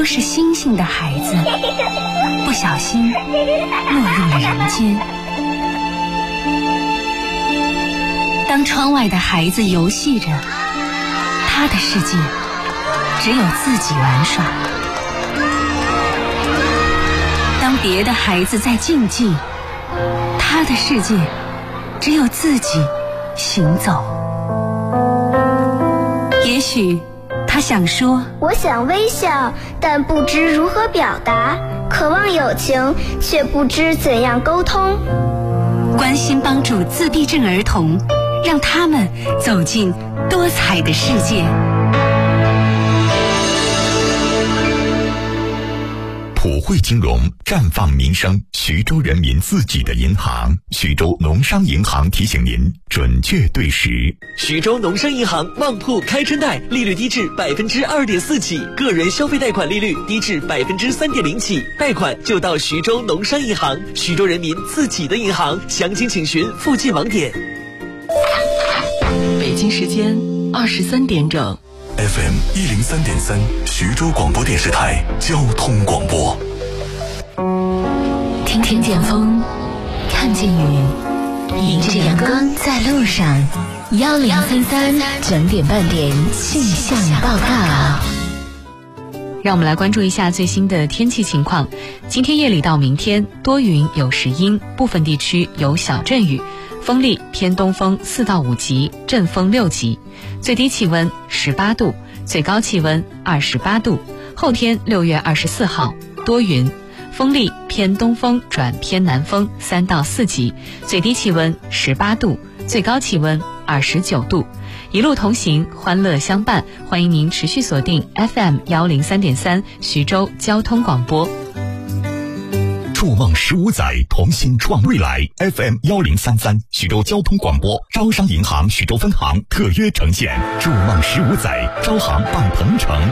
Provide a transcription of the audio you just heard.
是星星的孩子，不小心落入了人间。当窗外的孩子游戏着，他的世界只有自己玩耍；当别的孩子在竞技，他的世界只有自己行走。也许他想说， 我想微笑，但不知如何表达；渴望友情，却不知怎样沟通。 关心帮助自闭症儿童，让他们走进多彩的世界。 普惠金融，绽放民生，徐州人民自己的银行。徐州农商银行提醒您准确对时。 徐州农商银行旺铺开春贷，利率低至2.4%起，个人消费贷款利率低至3.0%起，贷款就到徐州农商银行，徐州人民自己的银行。详情请询附近网点。 北京时间23点整。 FM 103.3，徐州广播电视台交通广播。 听见风，看见雨，迎着阳光在路上。1033整点半点气象报告。 让我们来关注一下最新的天气情况。今天夜里到明天，多云有时阴，部分地区有小阵雨，风力偏东风4到5级，阵风6级，最低气温18度，最高气温28度。后天6月24号多云，风力偏东风转偏南风3到4级，最低气温18度，最高气温29度。一路同行，欢乐相伴，欢迎您持续锁定 FM 103.3徐州交通广播。 筑梦15载，同心创未来。FM 1033徐州交通广播，招商银行徐州分行特约呈现。筑梦15载，招行办鹏城。